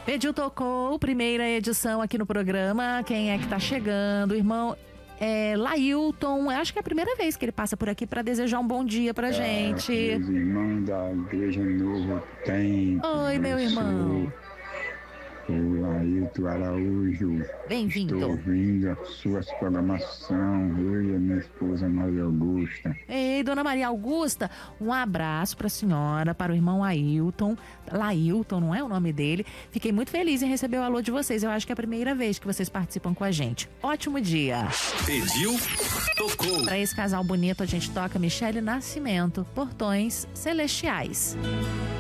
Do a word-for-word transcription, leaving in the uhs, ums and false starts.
Pediu, tocou, primeira edição aqui no programa. Quem é que tá chegando? O irmão é, Lailton. Eu acho que é a primeira vez que ele passa por aqui para desejar um bom dia pra gente. É, os irmãos da Igreja Novo Tempo. Oi, meu irmão. O Ailton Araújo. Bem-vindo. Estou ouvindo a sua programação, eu e a minha esposa Maria Augusta. Ei, dona Maria Augusta, um abraço pra senhora, para o irmão Ailton. Lailton, não é o nome dele. Fiquei muito feliz em receber o alô de vocês. Eu acho que é a primeira vez que vocês participam com a gente. Ótimo dia. Pediu, tocou. Para esse casal bonito, a gente toca Michele Nascimento, Portões Celestiais.